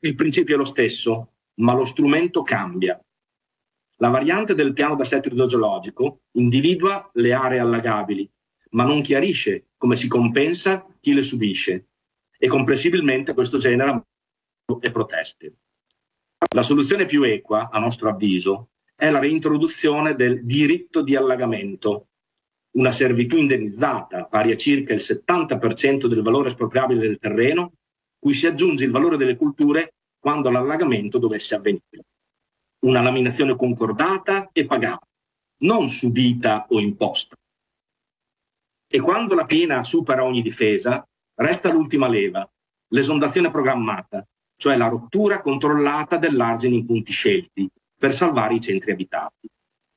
Il principio è lo stesso, ma lo strumento cambia. La variante del piano d'assetto idrogeologico individua le aree allagabili, ma non chiarisce come si compensa chi le subisce, e comprensibilmente questo genera e proteste. La soluzione più equa, a nostro avviso, è la reintroduzione del diritto di allagamento, una servitù indennizzata pari a circa il 70% del valore espropriabile del terreno, cui si aggiunge il valore delle culture quando l'allagamento dovesse avvenire. Una laminazione concordata e pagata, non subita o imposta. E quando la pena supera ogni difesa, resta l'ultima leva, l'esondazione programmata, cioè la rottura controllata dell'argine in punti scelti per salvare i centri abitati.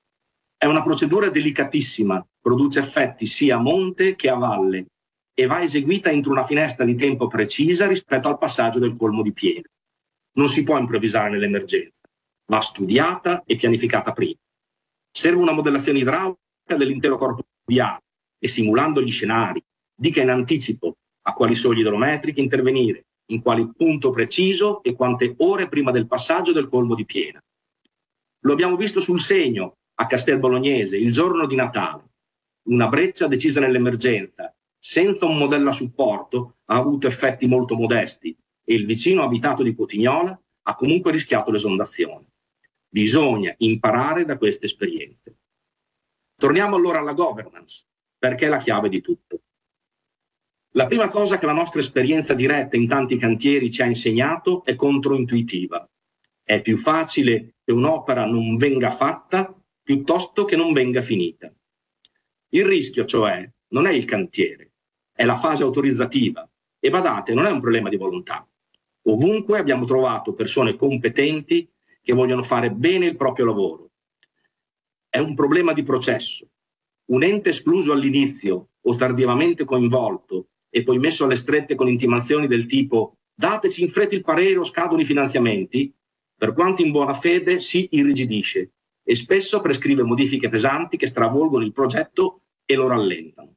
È una procedura delicatissima, produce effetti sia a monte che a valle e va eseguita entro una finestra di tempo precisa rispetto al passaggio del colmo di piena. Non si può improvvisare nell'emergenza, va studiata e pianificata prima. Serve una modellazione idraulica dell'intero corpo viario e, simulando gli scenari, dica in anticipo a quali soglie idrometriche intervenire, in quale punto preciso e quante ore prima del passaggio del colmo di piena. Lo abbiamo visto sul Segno, a Castel Bolognese, il giorno di Natale. Una breccia decisa nell'emergenza, senza un modello a supporto, ha avuto effetti molto modesti e il vicino abitato di Cotignola ha comunque rischiato l'esondazione. Bisogna imparare da queste esperienze. Torniamo allora alla governance, perché è la chiave di tutto. La prima cosa che la nostra esperienza diretta in tanti cantieri ci ha insegnato è controintuitiva. È più facile che un'opera non venga fatta piuttosto che non venga finita. Il rischio, cioè, non è il cantiere, è la fase autorizzativa. E badate, non è un problema di volontà. Ovunque abbiamo trovato persone competenti che vogliono fare bene il proprio lavoro. È un problema di processo. Un ente escluso all'inizio o tardivamente coinvolto e poi messo alle strette con intimazioni del tipo dateci in fretta il parere o scadono i finanziamenti, per quanto in buona fede si irrigidisce e spesso prescrive modifiche pesanti che stravolgono il progetto e lo rallentano.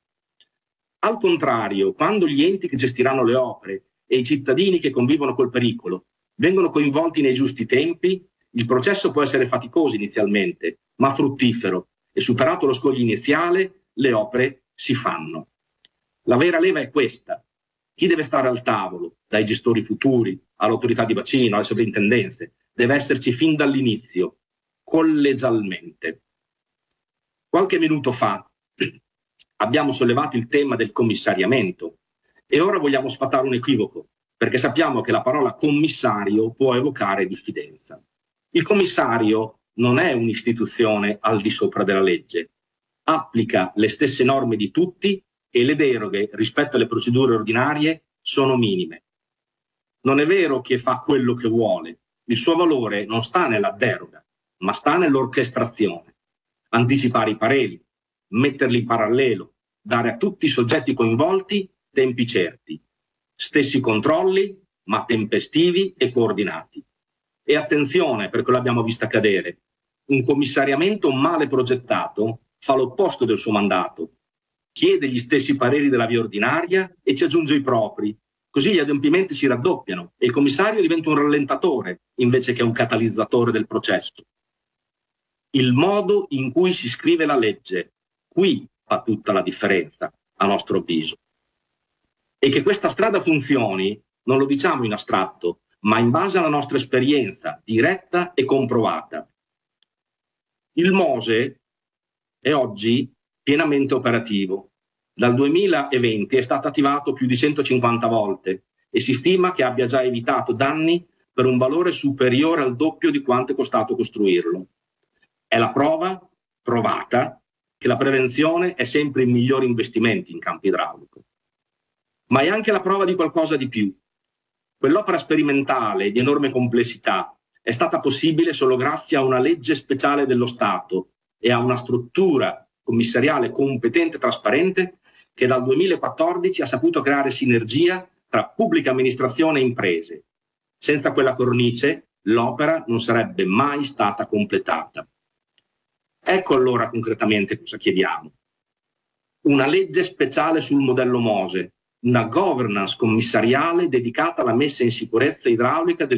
Al contrario, quando gli enti che gestiranno le opere e i cittadini che convivono col pericolo vengono coinvolti nei giusti tempi, il processo può essere faticoso inizialmente, ma fruttifero, e superato lo scoglio iniziale, le opere si fanno. La vera leva è questa. Chi deve stare al tavolo, dai gestori futuri all'autorità di bacino, alle sovrintendenze, deve esserci fin dall'inizio, collegialmente. Qualche minuto fa abbiamo sollevato il tema del commissariamento e ora vogliamo sfatare un equivoco, perché sappiamo che la parola commissario può evocare diffidenza. Il commissario non è un'istituzione al di sopra della legge, applica le stesse norme di tutti e le deroghe rispetto alle procedure ordinarie sono minime. Non è vero che fa quello che vuole, il suo valore non sta nella deroga, ma sta nell'orchestrazione. Anticipare i pareri, metterli in parallelo, dare a tutti i soggetti coinvolti tempi certi, stessi controlli, ma tempestivi e coordinati. E attenzione, perché l'abbiamo vista accadere, un commissariamento male progettato fa l'opposto del suo mandato, chiede gli stessi pareri della via ordinaria e ci aggiunge i propri, così gli adempimenti si raddoppiano e il commissario diventa un rallentatore invece che un catalizzatore del processo. Il modo in cui si scrive la legge, qui fa tutta la differenza, a nostro avviso. E che questa strada funzioni non lo diciamo in astratto, ma in base alla nostra esperienza diretta e comprovata. Il MOSE è oggi pienamente operativo. Dal 2020 è stato attivato più di 150 volte e si stima che abbia già evitato danni per un valore superiore al doppio di quanto è costato costruirlo. È la prova provata che la prevenzione è sempre il migliore investimento in campo idraulico. Ma è anche la prova di qualcosa di più. Quell'opera sperimentale di enorme complessità è stata possibile solo grazie a una legge speciale dello Stato e a una struttura commissariale competente e trasparente che dal 2014 ha saputo creare sinergia tra pubblica amministrazione e imprese. Senza quella cornice l'opera non sarebbe mai stata completata. Ecco allora concretamente cosa chiediamo. Una legge speciale sul modello MOSE, una governance commissariale dedicata alla messa in sicurezza idraulica